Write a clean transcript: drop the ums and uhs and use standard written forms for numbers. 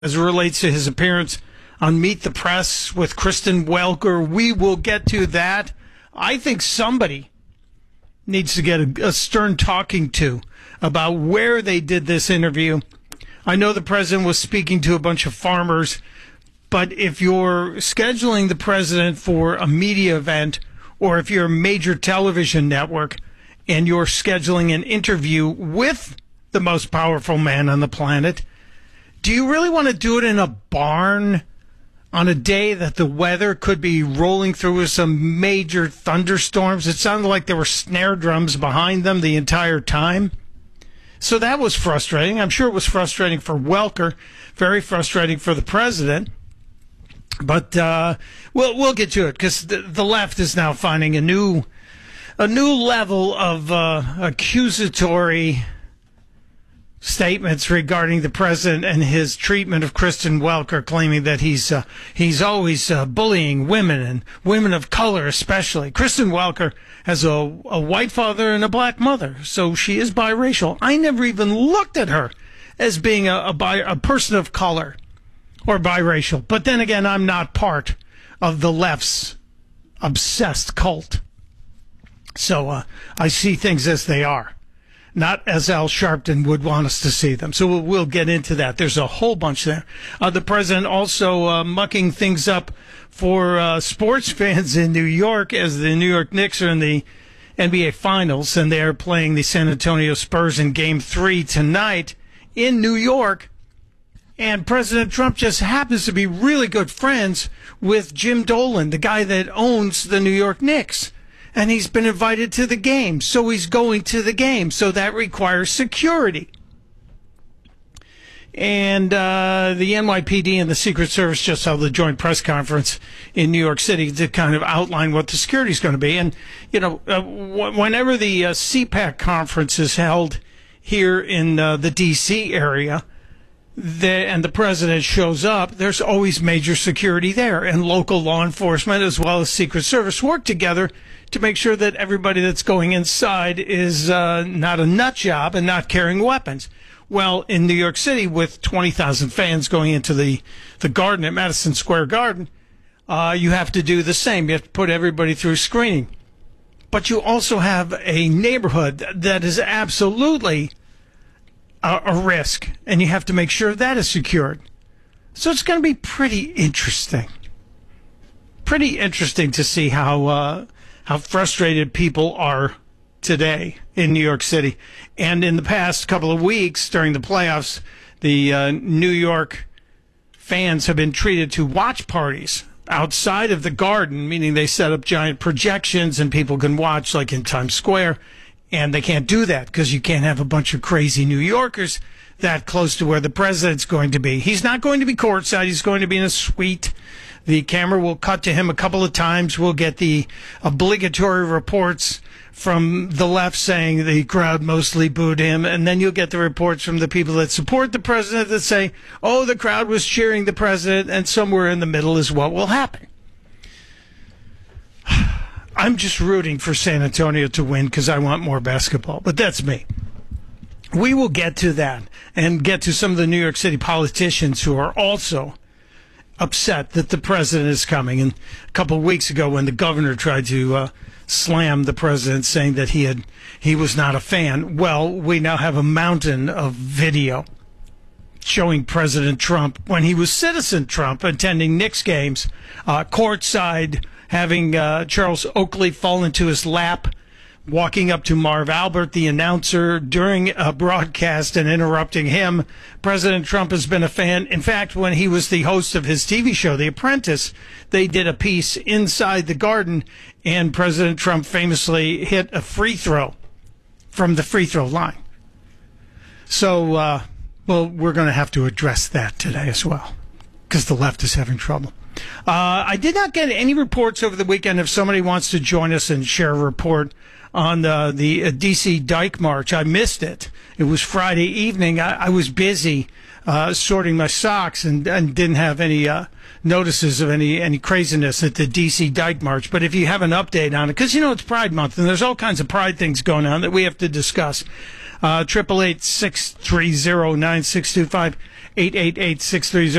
as it relates to his appearance on Meet the Press with Kristen Welker. We will get to that. I think somebody needs to get a stern talking to about where they did this interview. I know the president was speaking to a bunch of farmers, but if you're scheduling the president for a media event, or if you're a major television network and you're scheduling an interview with the most powerful man on the planet, do you really want to do it in a barn on a day that the weather could be rolling through with some major thunderstorms? It sounded like there were snare drums behind them the entire time. So that was frustrating. I'm sure it was frustrating for Welker, very frustrating for the president. But we'll get to it because the left is now finding a new level of accusatory statements regarding the president and his treatment of Kristen Welker, claiming that he's always bullying women and women of color especially. Kristen Welker has a white father and a black mother, so she is biracial. I never even looked at her as being a person of color or biracial. But then again, I'm not part of the left's obsessed cult. So I see things as they are, not as Al Sharpton would want us to see them. So we'll get into that. There's a whole bunch there. The president also mucking things up for sports fans in New York, as the New York Knicks are in the NBA Finals, and they're playing the San Antonio Spurs in Game 3 tonight in New York. And President Trump just happens to be really good friends with Jim Dolan, the guy that owns the New York Knicks. And he's been invited to the game, so he's going to the game. So that requires security. And the NYPD and the Secret Service just held a joint press conference in New York City to kind of outline what the security is going to be. And, you know, whenever the CPAC conference is held here in the D.C. area, and the president shows up, there's always major security there. And local law enforcement as well as Secret Service work together to make sure that everybody that's going inside is not a nut job and not carrying weapons. Well, in New York City, with 20,000 fans going into the garden at Madison Square Garden, you have to do the same. You have to put everybody through screening. But you also have a neighborhood that is absolutely a risk, and you have to make sure that is secured. So it's going to be pretty interesting. Pretty interesting to see how frustrated people are today in New York City. And in the past couple of weeks during the playoffs, the New York fans have been treated to watch parties outside of the Garden, meaning they set up giant projections and people can watch like in Times Square. And they can't do that because you can't have a bunch of crazy New Yorkers that close to where the president's going to be. He's not going to be courtside. He's going to be in a suite. The camera will cut to him a couple of times. We'll get the obligatory reports from the left saying the crowd mostly booed him. And then you'll get the reports from the people that support the president that say, oh, the crowd was cheering the president. And somewhere in the middle is what will happen. I'm just rooting for San Antonio to win because I want more basketball, but that's me. We will get to that and get to some of the New York City politicians who are also upset that the president is coming. And a couple of weeks ago when the governor tried to slam the president saying that he was not a fan, well, we now have a mountain of video showing President Trump when he was Citizen Trump attending Knicks games, courtside, having Charles Oakley fall into his lap, walking up to Marv Albert, the announcer, during a broadcast and interrupting him. President Trump has been a fan. In fact, when he was the host of his TV show, The Apprentice, they did a piece inside the Garden, and President Trump famously hit a free throw from the free throw line. So, well, we're going to have to address that today as well, because the left is having trouble. I did not get any reports over the weekend. If somebody wants to join us and share a report on the D.C. Dyke March, I missed it. It was Friday evening. I was busy sorting my socks and didn't have any notices of any craziness at the D.C. Dyke March. But if you have an update on it, because, you know, it's Pride Month and there's all kinds of Pride things going on that we have to discuss. 888-630-9625. 888-630